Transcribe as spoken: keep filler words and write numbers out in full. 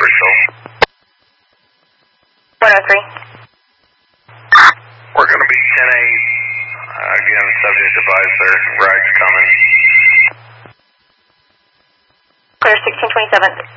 Bridgeville. one oh three. We're going to be ten eight. Uh, again, subject advised their ride's coming. Clear sixteen twenty-seven.